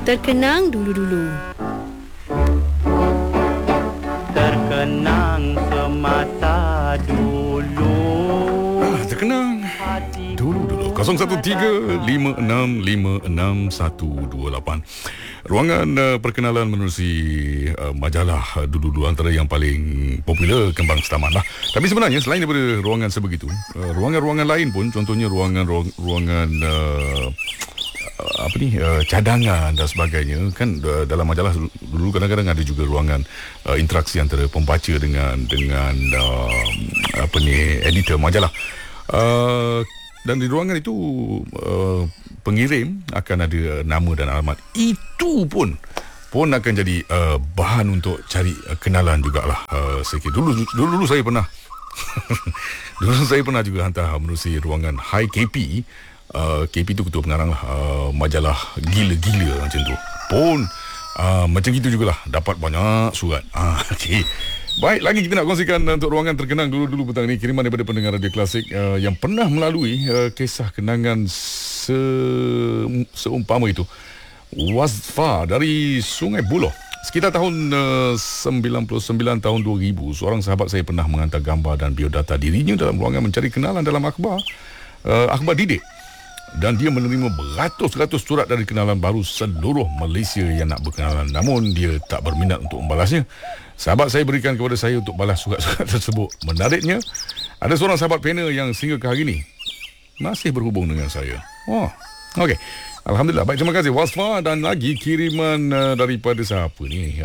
Terkenang dulu-dulu. Terkenang semasa dulu. Terkenang dulu-dulu. 0135656128. Ruangan perkenalan menerusi majalah dulu-dulu antara yang paling popular Kembang Setaman lah. Tapi sebenarnya selain daripada ruangan sebegitu, ruangan-ruangan lain pun, contohnya ruangan cadangan dan sebagainya kan, dalam majalah dulu kadang-kadang ada juga ruangan interaksi antara pembaca dengan editor majalah. Dan di ruangan itu pengirim akan ada nama dan alamat. Itu pun akan jadi bahan untuk cari kenalan jugalah. Dulu saya pernah dulu saya pernah juga hantar menerusi ruangan High KP. KP itu ketua pengarang majalah gila-gila macam tu. Pun macam itu jugalah, dapat banyak surat. Okey. Baik, lagi kita nak kongsikan untuk ruangan terkenang dulu-dulu petang ini, kiriman daripada pendengar Radio Klasik yang pernah melalui kisah kenangan seumpama itu. Wasfa dari Sungai Buloh. Sekitar tahun 99 tahun 2000, seorang sahabat saya pernah menghantar gambar dan biodata dirinya dalam ruangan mencari kenalan dalam akhbar didik. Dan dia menerima beratus-ratus surat dari kenalan baru seluruh Malaysia yang nak berkenalan. Namun dia tak berminat untuk membalasnya. Sahabat saya berikan kepada saya untuk balas surat-surat tersebut. Menariknya, ada seorang sahabat pena yang sehingga ke hari ini masih berhubung dengan saya. Okey. Alhamdulillah. Baik, terima kasih Wasfa. Dan lagi kiriman daripada siapa ni?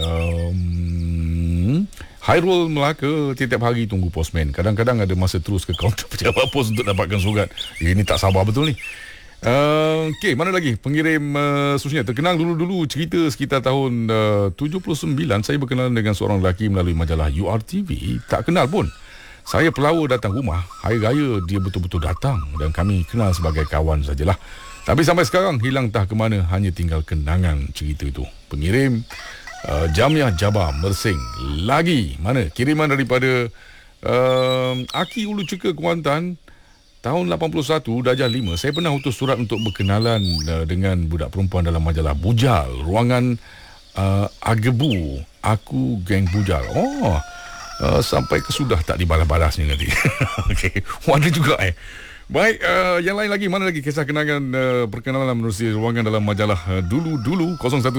Hairul Melaka. Tiap hari tunggu postman. Kadang-kadang ada masa terus ke kaunter pejabat pos untuk dapatkan surat. Ini tak sabar betul ni. Okey, mana lagi pengirim seterusnya. Terkenang dulu-dulu, cerita sekitar tahun 79 saya berkenalan dengan seorang lelaki melalui majalah URTV. Tak kenal pun. Saya pelawar datang rumah. Hari raya dia betul-betul datang dan kami kenal sebagai kawan sajalah. Tapi sampai sekarang hilang entah ke mana, hanya tinggal kenangan cerita itu. Pengirim Jamiah Jabbar Mersing. Lagi mana kiriman daripada Aki Ulu Ceka Kuantan. Tahun 81, darjah 5, saya pernah utus surat untuk berkenalan dengan budak perempuan dalam majalah Bujal. Ruangan Agebu. Aku geng Bujal. Sampai kesudah tak dibalas-balasnya nanti. Okey, ada juga Baik, yang lain lagi, mana lagi kisah kenangan perkenalan menerusi ruangan dalam majalah dulu-dulu.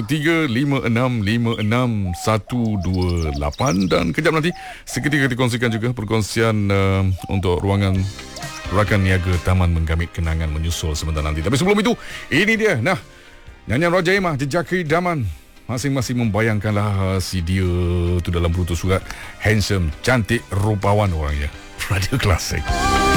0135656128. Dan kejap nanti seketika kita kongsikan juga perkongsian untuk ruangan rakan niaga Taman Menggamit Kenangan menyusul sebentar nanti. Tapi sebelum itu, ini dia. Nah, nyanyian Raja Emah, Jejak Idaman. Masing-masing membayangkanlah si dia tu dalam berutus surat. Handsome, cantik, rupawan orangnya. Radio Klasik.